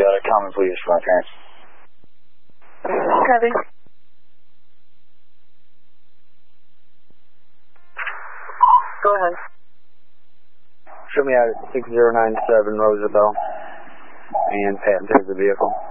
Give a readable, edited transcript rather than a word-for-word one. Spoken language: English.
common please for my parents. Copy. Go ahead. Show me out at 6097 Roosevelt and patented the vehicle.